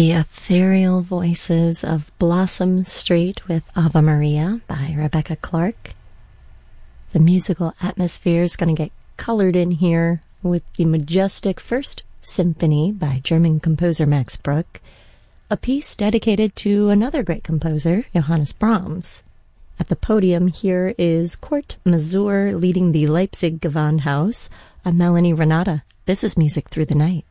The ethereal voices of Blossom Street with Ave Maria by Rebecca Clark. The musical atmosphere is going to get colored in here with the majestic First Symphony by German composer Max Bruch, a piece dedicated to another great composer, Johannes Brahms. At the podium here is Kurt Masur leading the Leipzig Gewandhaus. I'm Melanie Renata. This is Music Through the Night.